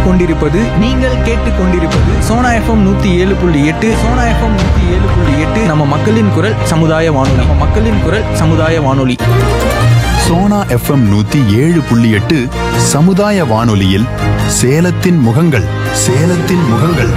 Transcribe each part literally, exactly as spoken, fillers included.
கொண்டிருப்பது நீங்கள் கேட்டுக்கொண்டிருப்பது சோனா எஃப்எம் நூத்தி ஏழு புள்ளி எட்டு சோனா எஃப்எம் நூத்தி ஏழு புள்ளி எட்டு நம்ம மக்களின் குரல் சமுதாய வானொலி நம்ம மக்களின் குரல் சமுதாய வானொலி சோனா எஃப்எம் நூத்தி ஏழு புள்ளி எட்டு சமுதாய வானொலியில் சேலத்தின் முகங்கள் சேலத்தின் முகங்கள்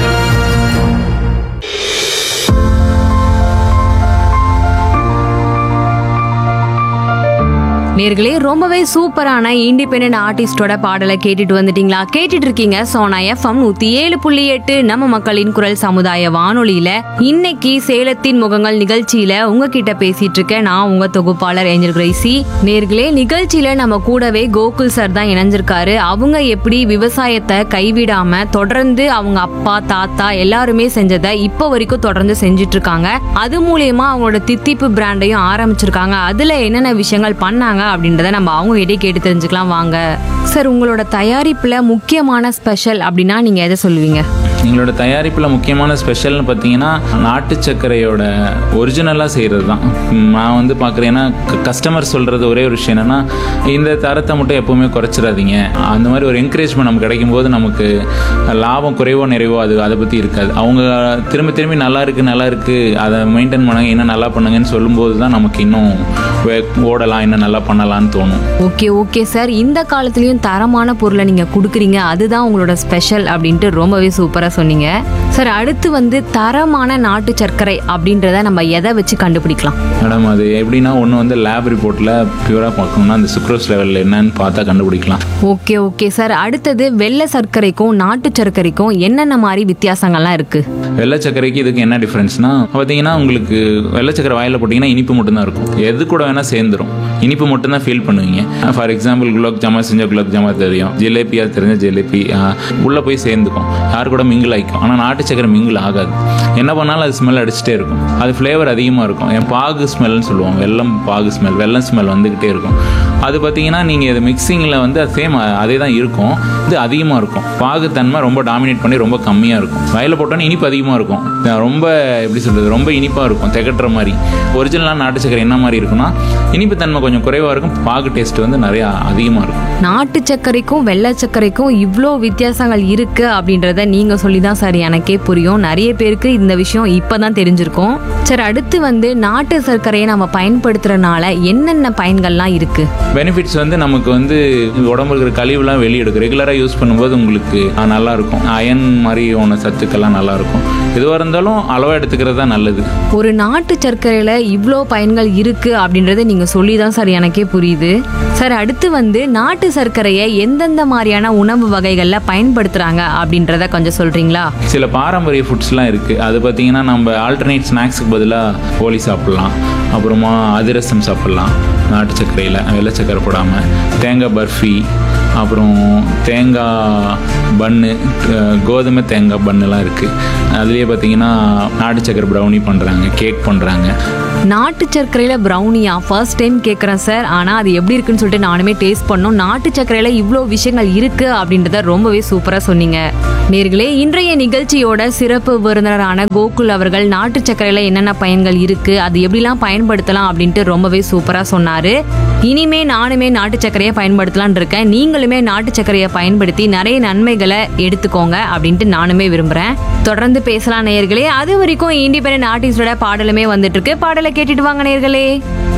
நேர்களே, ரொம்பவே சூப்பரான இண்டிபெண்டன்ட் ஆர்டிஸ்டோட பாடலை கேட்டுட்டு வந்துட்டீங்களா? கேட்டுட்டு இருக்கீங்க சோனா எஃப்எம் நூத்தி ஏழு புள்ளி எட்டு நம்ம மக்களின் குரல் சமுதாய வானொலியில. இன்னைக்கு சேலத்தின் முகங்கள் நிகழ்ச்சியில உங்ககிட்ட பேசிட்டு இருக்கேன் நான் உங்க தொகுப்பாளர் ஏஞ்சல் கிரேசி. நேர்களே, நிகழ்ச்சியில நம்ம கூடவே கோகுல் சார் தான் இணைஞ்சிருக்காரு. அவங்க எப்படி விவசாயத்தை கைவிடாம தொடர்ந்து அவங்க அப்பா தாத்தா எல்லாருமே செஞ்சதை இப்போ வரைக்கும் தொடர்ந்து செஞ்சுட்டு இருக்காங்க. அது மூலியமா அவங்களோட தித்திப்பு பிராண்டையும் ஆரம்பிச்சிருக்காங்க. அதுல என்னென்ன விஷயங்கள் பண்ணாங்க அப்படின்றத நம்ம அவங்க கிட்டே கேட்டு தெரிஞ்சுக்கலாம் வாங்க. சார், உங்களோட தயாரிப்புல முக்கியமான ஸ்பெஷல் அப்படின்னா நீங்க எதை சொல்லுவீங்க? எங்களோட தயாரிப்பில் முக்கியமான ஸ்பெஷல்னு பார்த்தீங்கன்னா நாட்டு சர்க்கரையோட ஒரிஜினலாக செய்கிறது தான். நான் வந்து பார்க்குறேன்னா கஸ்டமர் சொல்கிறது ஒரே ஒரு விஷயம் என்னென்னா, இந்த தரத்தை மட்டும் எப்போவுமே குறைச்சிடாதீங்க. அந்த மாதிரி ஒரு என்கரேஜ்மெண்ட் நமக்கு கிடைக்கும் போது நமக்கு லாபம் குறைவோ நிறைவோ அது அதை பற்றி இருக்காது. அவங்க திரும்ப திரும்பி நல்லா இருக்குது நல்லா இருக்குது அதை மெயின்டைன் பண்ணுங்க, இன்னும் நல்லா பண்ணுங்கன்னு சொல்லும்போது தான் நமக்கு இன்னும் ஓடலாம், இன்னும் நல்லா பண்ணலான்னு தோணும். ஓகே ஓகே சார், இந்த காலத்துலேயும் தரமான பொருளை நீங்கள் கொடுக்குறீங்க, அதுதான் உங்களோட ஸ்பெஷல் அப்படின்ட்டு ரொம்பவே சூப்பராக சொன்னீங்க. சார், அடுத்து வந்து தரமான நாட்டு சர்க்கரை அப்படின்றத நம்ம எதை வச்சு கண்டுபிடிக்கலாம்? மேடம், அது எப்படின்னா ஒன்று வந்து லேப் ரிப்போர்ட்டில் பியூராக பார்க்கணும்னா அந்த சுக்ரோஸ் லெவலில் என்னன்னு பார்த்தா கண்டுபிடிக்கலாம். ஓகே ஓகே சார், அடுத்தது வெள்ளை சர்க்கரைக்கும் நாட்டு சர்க்கரைக்கும் என்னென்ன மாதிரி வித்தியாசங்கள்லாம் இருக்கு? வெள்ளை சர்க்கரைக்கு இதுக்கு என்ன டிஃப்ரென்ஸ்னா பார்த்தீங்கன்னா, உங்களுக்கு வெள்ளை சர்க்கரை வாயில் போட்டிங்கன்னா இனிப்பு மட்டும்தான் இருக்கும், எது கூட வேணால் சேர்ந்துடும், இனிப்பு மட்டும்தான் ஃபீல் பண்ணுவீங்க. ஃபார் எக்ஸாம்பிள் குலாப் ஜாமா செஞ்ச குலாப் ஜாமா தெரியும், ஜிலேபியா தெரிஞ்ச ஜிலேபி உள்ளே போய் சேர்ந்துக்கும், யார் கூட மிங்கிள் ஆகிக்கும். ஆனால் நாட்டு சர்க்கரை மிங்கிள் ஆகாது, என்ன பண்ணாலும் அது ஸ்மெல் அடிச்சுட்டே இருக்கும், அது ஃப்ளேவர் அதிகமாக இருக்கும். என் பாகு ஸ்மெல்னு சொல்லுவோம், வெள்ளம் பாகு ஸ்மெல், வெள்ளம் ஸ்மெல் வந்துக்கிட்டே இருக்கும். அது பார்த்தீங்கன்னா நீங்கள் இது மிக்சிங்கில் வந்து அது சேம் அதே தான் இருக்கும், இது அதிகமாக இருக்கும். பாகுத்தன்மை ரொம்ப டாமினேட் பண்ணி ரொம்ப கம்மியாக இருக்கும். வயலில் போட்டோன்னா இனிப்பு அதிகமாக இருக்கும், ரொம்ப எப்படி சொல்கிறது ரொம்ப இனிப்பாக இருக்கும், திகட்டுற மாதிரி. ஒரிஜினலான நாட்டு சர்க்கரை என்ன மாதிரி இருக்குன்னா இனிப்பு தன்மை கொஞ்சம் குறைவாக இருக்கும், பாகு டேஸ்ட் வந்து நிறையா அதிகமாக இருக்கும். நாட்டு சர்க்கரைக்கும் வெள்ளை சர்க்கரைக்கும் இவ்வளோ வித்தியாசங்கள் இருக்கு அப்படின்றத நீங்க சொல்லி தான் சார் எனக்கே புரியும். நிறைய பேருக்கு இந்த விஷயம் இப்பதான் தெரிஞ்சிருக்கும். சார், அடுத்து வந்து நாட்டு சர்க்கரையை நம்ம பயன்படுத்துறதுனால என்னென்ன பயன்கள்லாம் இருக்கு? பெனிஃபிட்ஸ் வந்து நமக்கு வந்து உடம்புல இருக்கிற கழிவுலாம் வெளியெடுக்கும். ரெகுலராக யூஸ் பண்ணும்போது உங்களுக்கு நல்லா இருக்கும், அயன் மாதிரி ஒன்று சத்துக்கெல்லாம் நல்லா இருக்கும். எதுவாக இருந்தாலும் அளவாக எடுத்துக்கிறது தான் நல்லது. ஒரு நாட்டு சர்க்கரையில இவ்வளோ பயன்கள் இருக்கு அப்படின்றது நீங்க சொல்லி தான் சார் எனக்கே புரியுது. சார், அடுத்து வந்து நாட்டு சர்க்கரையை எந்தெந்த மாதிரியான உணவு வகைகள்ல பயன்படுத்துறாங்க அப்படின்றத கொஞ்சம் சொல்றீங்களா? சில பாரம்பரிய ஃபுட்ஸ்லாம் இருக்கு, அது பார்த்தீங்கன்னா நம்ம ஆல்டர்னேட் ஸ்நாக்ஸுக்கு பதிலாக போலி சாப்பிட்லாம், அப்புறமா அதிரசம் சாப்பிட்லாம் நாட்டு சர்க்கரையில், வெள்ளை சர்க்கரை போடாமல். தேங்காய் பர்ஃபி, அப்புறம் தேங்காய் பன்னு, கோதுமை தேங்காய் பன்னுலாம் இருக்குது. அதுலேயே பார்த்தீங்கன்னா நாட்டு சர்க்கரை ப்ரௌனி பண்ணுறாங்க, கேக் பண்ணுறாங்க. நாட்டு சர்க்கரையில ப்ரௌனியா? ஃபர்ஸ்ட் டைம் கேட்குறேன் சார். ஆனால் அது எப்படி இருக்குன்னு சொல்லிட்டு நானுமே டேஸ்ட் பண்ணோம். நாட்டு சர்க்கரையில இவ்வளோ விஷயங்கள் இருக்கு அப்படின்றத ரொம்பவே சூப்பராக சொன்னீங்க. நேர்களே, இன்றைய நிகழ்ச்சியோட சிறப்பு விருந்தினரான கோகுல் அவர்கள் நாட்டு சர்க்கரையில என்னென்ன பயன்கள் இருக்கு, அது எப்படிலாம் பயன்படுத்தலாம் அப்படின்ட்டு ரொம்பவே சூப்பராக சொன்னாரு. இனிமே நானுமே நாட்டு சர்க்கரையை பயன்படுத்தலான் இருக்கேன். நீங்களுமே நாட்டு சர்க்கரையை பயன்படுத்தி நிறைய நன்மைகளை எடுத்துக்கோங்க அப்படின்ட்டு நானுமே விரும்புறேன். தொடர்ந்து பேசலாம் நேயர்களே. அது வரைக்கும் இண்டிபெண்டன்ட் ஆர்டிஸ்டோட பாடலுமே வந்துட்டு இருக்கு. பாடலை கேட்டுட்டு வாங்க நேயர்களே.